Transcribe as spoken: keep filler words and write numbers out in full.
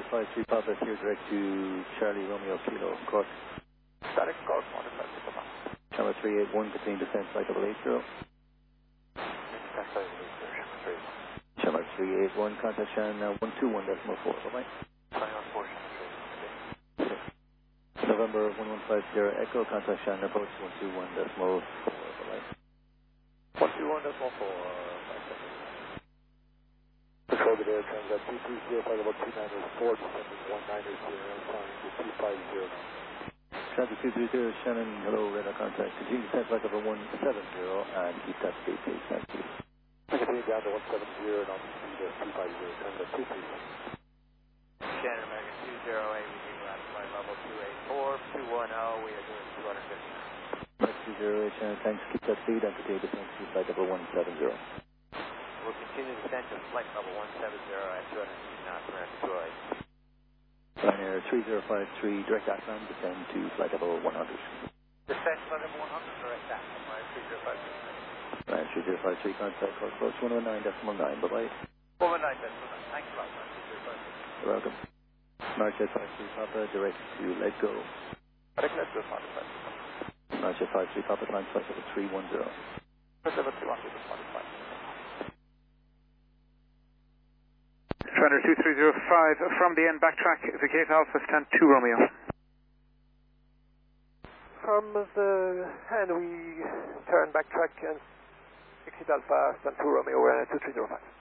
five three Papa here direct to Charlie Romeo Kilo Cork. Static Cork, modified to Papa. Channel three eight one, contain descent flight double eight zero. Channel three eight one, contact Shannon one two one decimal four, bye-bye. November one one five zero Echo, contact Shannon approach one two one decimal four, bye-bye. one two one decimal four, Control the air transat two three zero, flight level two nine four, descending one nine zero, flying to two five zero. Transit two three zero, Shannon, hello, radar contact, continue descent flight level one seven zero, and keep that speed, please, thank you. Continue down to one seven zero, and I'll speed to two five zero, transat two three zero. Shannon, American two zero eight, we do last flight level two eight four, two one zero, we are doing two hundred fifty. American two zero eight, Shannon, thanks, keep that speed, and continue descent to flight level one seven zero. We'll continue descent to flight level one seven zero at two hundred fifty knots, American two oh eight. Ryanair three zero five three, direct Akron, descend to flight level one hundred. Descent flight level one hundred, direct Akron, Ryanair three zero five three. Ryanair three zero five three, contact call close one oh nine decimal nine, bye-bye. one oh nine decimal nine, thanks a lot, Ryanair three zero five three. You're welcome. Market five three Papa, direct to Let Go. Direct Let Go, modified. Market five three Papa, climb flight level three one zero. Flight level three one zero, modified. Ryanair two three zero five, from the end backtrack, Vicate Alpha, stand two Romeo. From the end we turn backtrack and exit Alpha, stand two Romeo, we're at two three zero five.